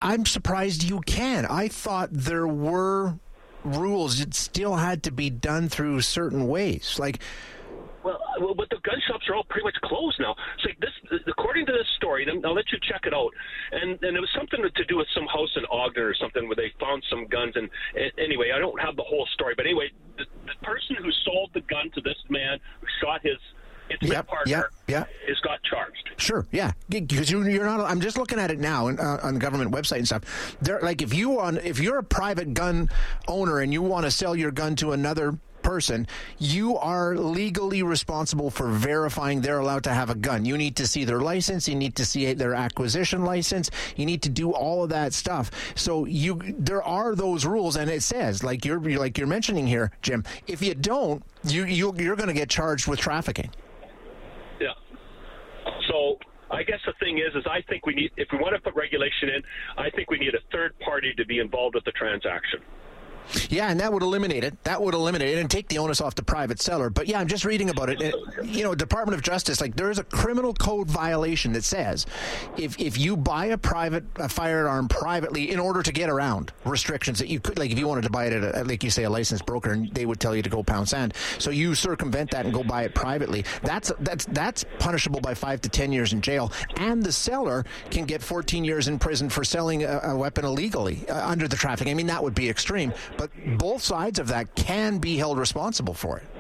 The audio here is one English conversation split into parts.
I'm surprised you can. I thought there were rules. It still had to be done through certain ways. Like, Well, but the gun shops are all pretty much closed now. So this, according to this story, and I'll let you check it out, and it was something to do with some house in Ogden or something where they found some guns. And anyway, I don't have the whole story, but anyway, the person who sold the gun to this man who shot his intimate partner is got charged. Sure, yeah, because you're not. I'm just looking at it now on the government website and stuff. They're like, if you're a private gun owner and you want to sell your gun to another person, you are legally responsible for verifying they're allowed to have a gun. You need to see their license. You need to see their acquisition license. You need to do all of that stuff. So there are those rules, and it says, like you're mentioning here, Jim, if you don't, you're going to get charged with trafficking. Yeah. So I guess the thing is I think we need, if we want to put regulation in, I think we need a third party to be involved with the transaction. Yeah, and that would eliminate it. And take the onus off the private seller. But yeah, I'm just reading about it. Department of Justice, like, there is a criminal code violation that says if you buy a firearm privately in order to get around restrictions that you could, like if you wanted to buy it at like you say, a licensed broker, and they would tell you to go pound sand. So you circumvent that and go buy it privately. That's punishable by 5 to 10 years in jail. And the seller can get 14 years in prison for selling a weapon illegally under the trafficking. I mean, that would be extreme. But both sides of that can be held responsible for it.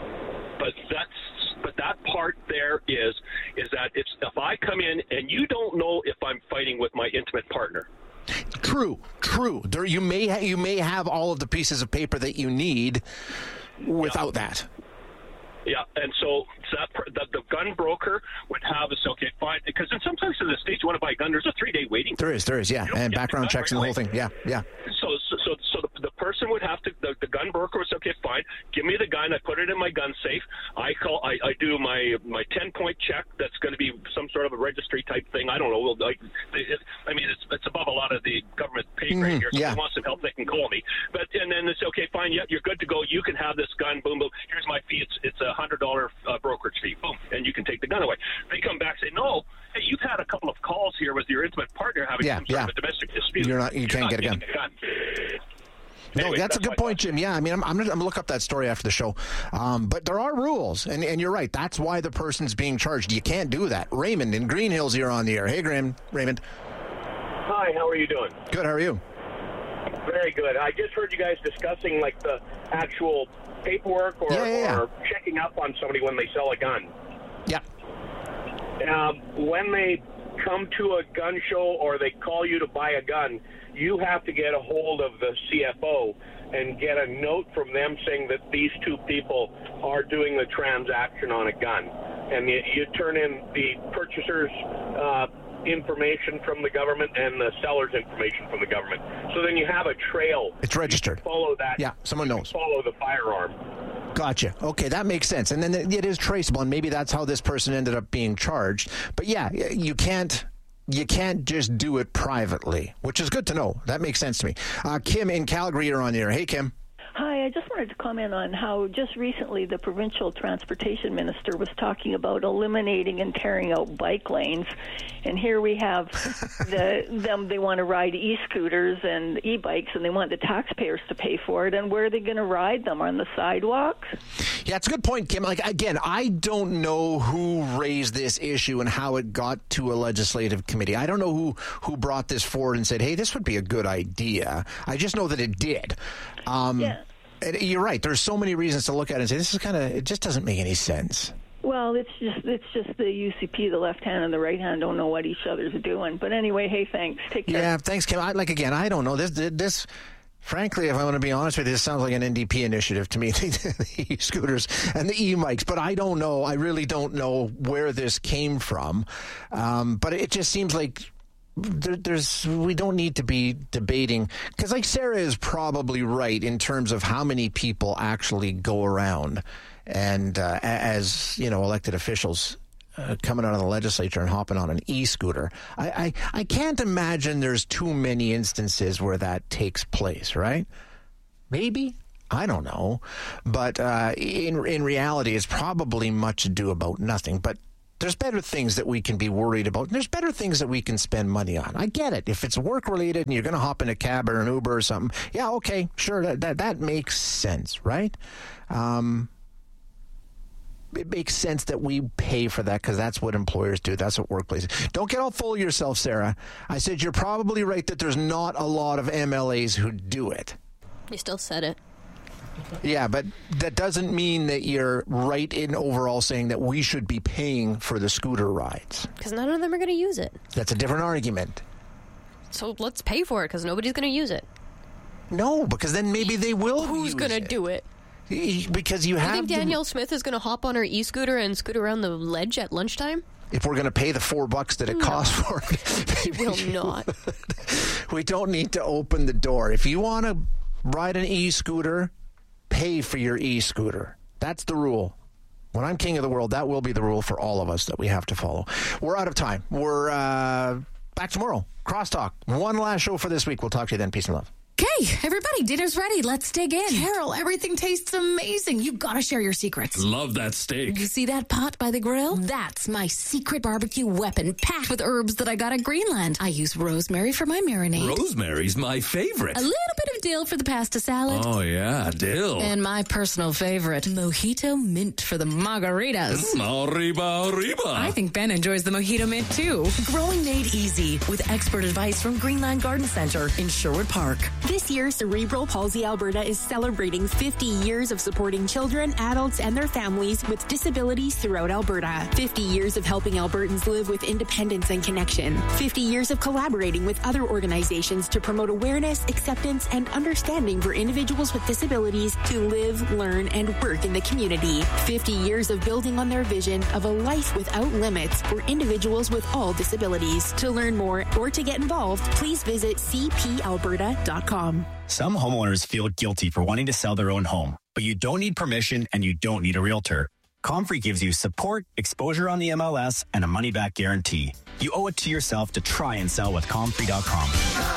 But that part there is that if I come in and you don't know if I'm fighting with my intimate partner. True. There, you may have all of the pieces of paper that you need without that. Yeah, and so the gun broker would have us, okay, fine, because sometimes in the States you want to buy a gun, there's a 3-day waiting. There is, yeah, and background checks and the whole thing, yeah. So the person would have to, the gun broker would say, okay, fine, give me the gun, I put it in my gun safe, I do my 10-point check, that's going to be some sort of a registry type thing, I don't know, it's above a lot of the government pay grade here, so if they want some help, they can call me, and then they say, okay, fine, yeah, you're good to go, you can have this gun, boom, boom, here's my fee, it's $100 brokerage fee, boom, and you can take the gun away. They come back and say, no, hey, you've had a couple of calls here with your intimate partner having some sort of a domestic dispute. You can't get a gun. No, anyway, that's a good point, Jim. Yeah, I mean, I'm going to look up that story after the show. But there are rules, and you're right. That's why the person's being charged. You can't do that. Raymond in Green Hills, you're on the air. Hey, Raymond. Hi, how are you doing? Good, how are you? Very good. I just heard you guys discussing, like, the actual paperwork or checking up on somebody when they sell a gun. Yeah. When they come to a gun show or they call you to buy a gun, you have to get a hold of the CFO and get a note from them saying that these two people are doing the transaction on a gun. And you turn in the purchaser's information from the government and the seller's information from the government. So then you have a trail. It's registered. Follow that. Yeah, someone knows. Follow the firearm. Gotcha. Okay, that makes sense. And then it is traceable, and maybe that's how this person ended up being charged. But yeah, you can't just do it privately, which is good to know. That makes sense to me. Kim in Calgary, you're on the air. Hey, Kim. Hi, I just wanted to comment on how just recently the provincial transportation minister was talking about eliminating and tearing out bike lanes. And here we have they want to ride e-scooters and e-bikes, and they want the taxpayers to pay for it. And where are they going to ride them? On the sidewalks? Yeah, it's a good point, Kim. Like, again, I don't know who raised this issue and how it got to a legislative committee. I don't know who brought this forward and said, hey, this would be a good idea. I just know that it did. Yeah. You're right. There's so many reasons to look at it and say, this is it just doesn't make any sense. Well, it's just the UCP, the left hand and the right hand don't know what each other's doing. But anyway, hey, thanks. Take care. Yeah, thanks, Kim. I don't know. This frankly, if I want to be honest with you, this sounds like an NDP initiative to me, the e-scooters and the e-mics. But I don't know. I really don't know where this came from. But it just seems like we don't need to be debating, because like Sarah is probably right in terms of how many people actually go around and as elected officials coming out of the legislature and hopping on an e-scooter. I can't imagine there's too many instances where that takes place, right? Maybe. I don't know. But in reality, it's probably much ado about nothing. But There's better things that we can be worried about. And there's better things that we can spend money on. I get it. If it's work-related and you're going to hop in a cab or an Uber or something, yeah, okay, sure, that makes sense, right? It makes sense that we pay for that because that's what employers do. That's what workplaces. Don't get all full of yourself, Sarah. I said you're probably right that there's not a lot of MLAs who do it. You still said it. Yeah, but that doesn't mean that you're right in overall saying that we should be paying for the scooter rides. Because none of them are going to use it. That's a different argument. So let's pay for it because nobody's going to use it. No, because then maybe they will. Who's going to do it? Because you have. You think Danielle Smith is going to hop on her e-scooter and scoot around the ledge at lunchtime? If we're going to pay the $4 that it costs for it, will not. We don't need to open the door. If you want to ride an e-scooter, pay for your e-scooter. That's the rule. When I'm king of the world, that will be the rule for all of us that we have to follow. We're out of time. We're back tomorrow. Crosstalk. One last show for this week. We'll talk to you then. Peace and love. Okay, everybody, dinner's ready. Let's dig in. Carol, everything tastes amazing. You gotta share your secrets. Love that steak. You see that pot by the grill? That's my secret barbecue weapon, packed with herbs that I got at Greenland. I use rosemary for my marinade. Rosemary's my favorite. A little bit of dill for the pasta salad. Oh, yeah, dill. And my personal favorite, mojito mint for the margaritas. Arriba. I think Ben enjoys the mojito mint, too. Growing made easy with expert advice from Greenland Garden Center in Sherwood Park. This year, Cerebral Palsy Alberta is celebrating 50 years of supporting children, adults, and their families with disabilities throughout Alberta. 50 years of helping Albertans live with independence and connection. 50 years of collaborating with other organizations to promote awareness, acceptance, and understanding for individuals with disabilities to live, learn, and work in the community. 50 years of building on their vision of a life without limits for individuals with all disabilities. To learn more or to get involved, please visit cpalberta.com. Some homeowners feel guilty for wanting to sell their own home, but you don't need permission and you don't need a realtor. Comfrey gives you support, exposure on the MLS, and a money-back guarantee. You owe it to yourself to try and sell with Comfrey.com.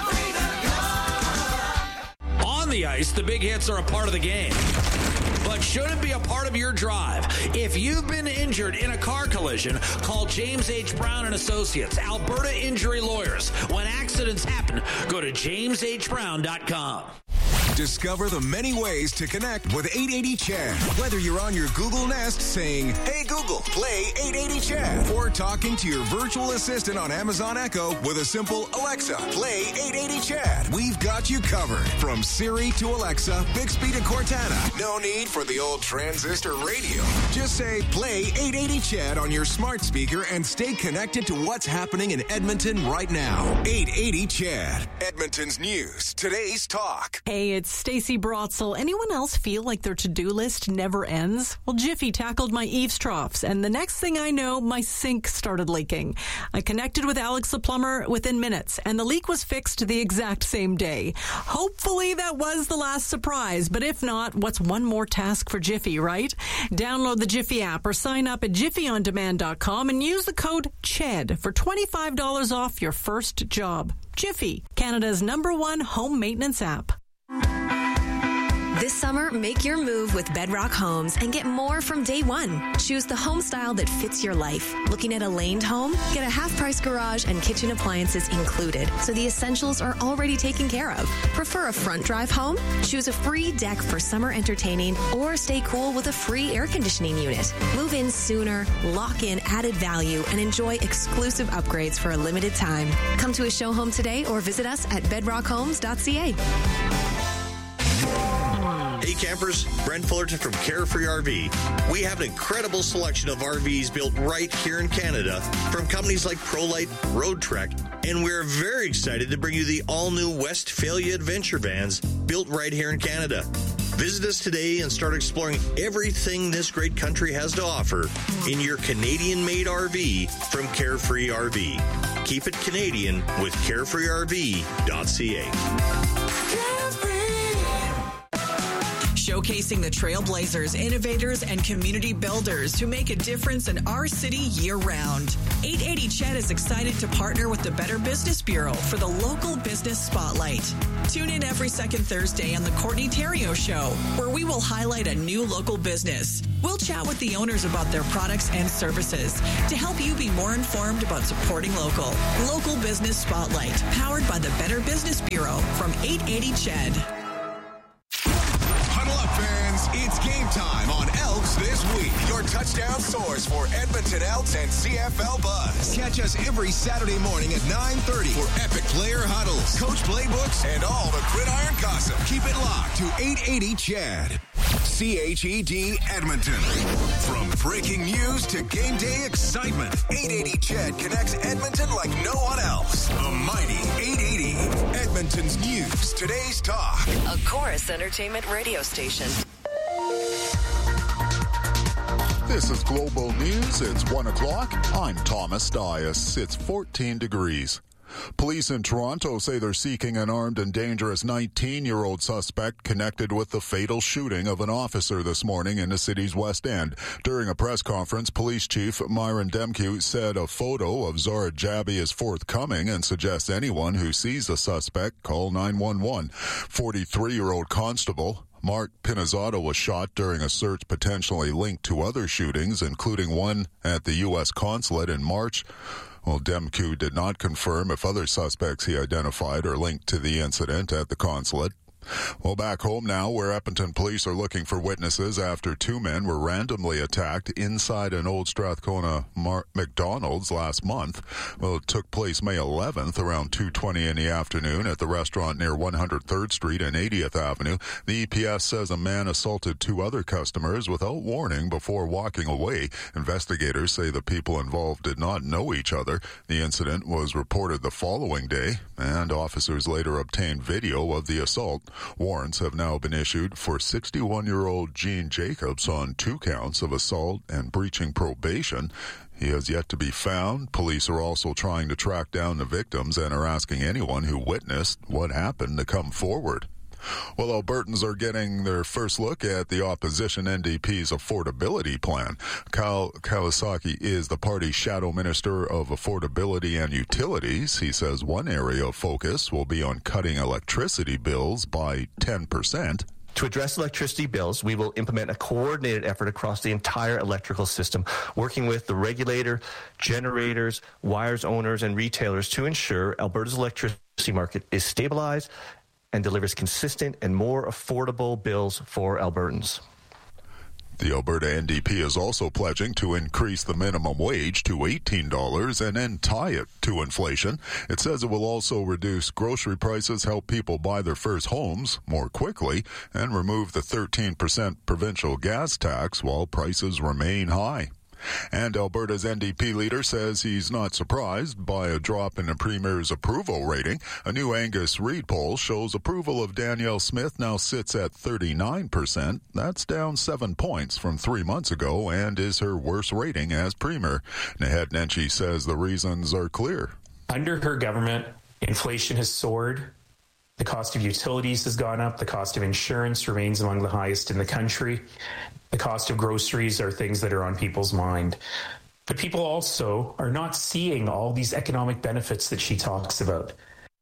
On the ice, the big hits are a part of the game. But shouldn't be a part of your drive. If you've been injured in a car collision, call James H. Brown and Associates, Alberta Injury Lawyers. When accidents happen, go to jameshbrown.com. Discover the many ways to connect with 880 Chad. Whether you're on your Google Nest saying, "Hey Google, play 880 Chad," or talking to your virtual assistant on Amazon Echo with a simple "Alexa, play 880 Chad." We've got you covered. From Siri to Alexa, Bixby to Cortana. No need for the old transistor radio. Just say, "Play 880 Chad" on your smart speaker and stay connected to what's happening in Edmonton right now. 880 Chad. Edmonton's news. Today's talk. Hey, it's Stacey Brotzel. Anyone else feel like their to-do list never ends? Well, Jiffy tackled my eaves troughs, and the next thing I know, my sink started leaking. I connected with Alex the plumber within minutes, and the leak was fixed the exact same day. Hopefully that was the last surprise, but if not, what's one more task for Jiffy, right? Download the Jiffy app or sign up at jiffyondemand.com and use the code CHED for $25 off your first job. Jiffy, Canada's #1 home maintenance app. This summer, make your move with Bedrock Homes and get more from day one. Choose the home style that fits your life. Looking at a laned home? Get a half-price garage and kitchen appliances included, so the essentials are already taken care of. Prefer a front drive home? Choose a free deck for summer entertaining or stay cool with a free air conditioning unit. Move in sooner, lock in added value, and enjoy exclusive upgrades for a limited time. Come to a show home today or visit us at bedrockhomes.ca. Hey campers, Brent Fullerton from Carefree RV. We have an incredible selection of RVs built right here in Canada from companies like ProLite, Road Trek, and we're very excited to bring you the all-new Westphalia Adventure Vans built right here in Canada. Visit us today and start exploring everything this great country has to offer in your Canadian-made RV from Carefree RV. Keep it Canadian with carefreerv.ca. showcasing the trailblazers, innovators, and community builders who make a difference in our city year-round. 880 CHED is excited to partner with the Better Business Bureau for the Local Business Spotlight. Tune in every second Thursday on the Courtney Theriault Show, where we will highlight a new local business. We'll chat with the owners about their products and services to help you be more informed about supporting local. Local Business Spotlight, powered by the Better Business Bureau from 880 CHED. Huddle up, fans. It's game time on Elks This Week. Your touchdown source for Edmonton Elks and CFL Buzz. Catch us every Saturday morning at 9:30 for epic player huddles, coach playbooks, and all the gridiron gossip. Keep it locked to 880 CHED. CHED Edmonton. From breaking news to game day excitement, 880 CHED connects Edmonton like no one else. The mighty 880. Edmonton's news, today's talk. A Chorus Entertainment radio station. This is Global News. It's 1 o'clock. I'm Thomas Dias. It's 14 degrees. Police in Toronto say they're seeking an armed and dangerous 19-year-old suspect connected with the fatal shooting of an officer this morning in the city's West End. During a press conference, Police Chief Myron Demke said a photo of Zora Jaby is forthcoming and suggests anyone who sees the suspect call 911. 43-year-old Constable Mark Pinizzato was shot during a search potentially linked to other shootings, including one at the U.S. consulate in March. Well, Demke did not confirm if other suspects he identified are linked to the incident at the consulate. Well, back home now, where Edmonton police are looking for witnesses after two men were randomly attacked inside an old Strathcona McDonald's last month. Well, it took place May 11th around 2:20 in the afternoon at the restaurant near 103rd Street and 80th Avenue. The EPS says a man assaulted two other customers without warning before walking away. Investigators say the people involved did not know each other. The incident was reported the following day, and officers later obtained video of the assault. Warrants have now been issued for 61-year-old Gene Jacobs on 2 counts of assault and breaching probation. He has yet to be found. Police are also trying to track down the victims and are asking anyone who witnessed what happened to come forward. Well, Albertans are getting their first look at the opposition NDP's affordability plan. Kyle Kawasaki is the party's shadow minister of affordability and utilities. He says one area of focus will be on cutting electricity bills by 10%. To address electricity bills, we will implement a coordinated effort across the entire electrical system, working with the regulator, generators, wires owners, and retailers to ensure Alberta's electricity market is stabilized and delivers consistent and more affordable bills for Albertans. The Alberta NDP is also pledging to increase the minimum wage to $18 and then tie it to inflation. It says it will also reduce grocery prices, help people buy their first homes more quickly, and remove the 13% provincial gas tax while prices remain high. And Alberta's NDP leader says he's not surprised by a drop in the Premier's approval rating. A new Angus Reid poll shows approval of Danielle Smith now sits at 39%. That's down 7 points from 3 months ago and is her worst rating as Premier. Naheed Nenshi says the reasons are clear. Under her government, inflation has soared. The cost of utilities has gone up. The cost of insurance remains among the highest in the country. The cost of groceries are things that are on people's mind. But people also are not seeing all these economic benefits that she talks about.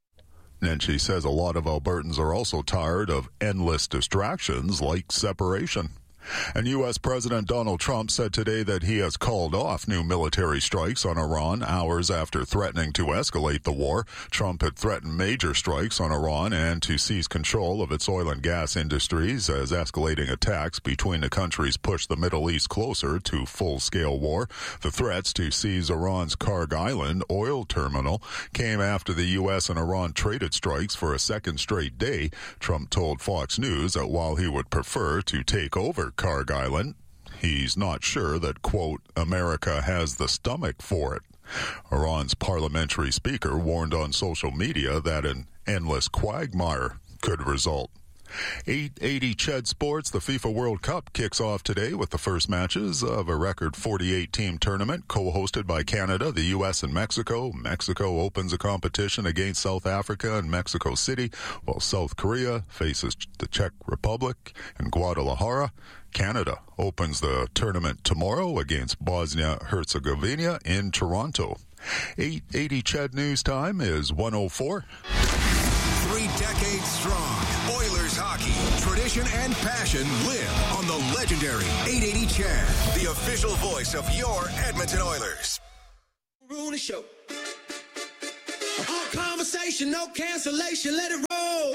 Nenshi says a lot of Albertans are also tired of endless distractions like separation. And U.S. President Donald Trump said today that he has called off new military strikes on Iran hours after threatening to escalate the war. Trump had threatened major strikes on Iran and to seize control of its oil and gas industries as escalating attacks between the countries pushed the Middle East closer to full-scale war. The threats to seize Iran's Karg Island oil terminal came after the U.S. and Iran traded strikes for a second straight day. Trump told Fox News that while he would prefer to take over Karg Island, he's not sure that, quote, America has the stomach for it. Iran's parliamentary speaker warned on social media that an endless quagmire could result. 880 Ched Sports, the FIFA World Cup kicks off today with the first matches of a record 48-team tournament co-hosted by Canada, the U.S., and Mexico. Mexico opens a competition against South Africa in Mexico City, while South Korea faces the Czech Republic in Guadalajara. Canada opens the tournament tomorrow against Bosnia-Herzegovina in Toronto. 880 Ched News Time is 1:04. 3 decades strong. Oilers hockey, tradition and passion live on the legendary 880 Ched, the official voice of your Edmonton Oilers. Rooney Show. Conversation, no cancellation. Let it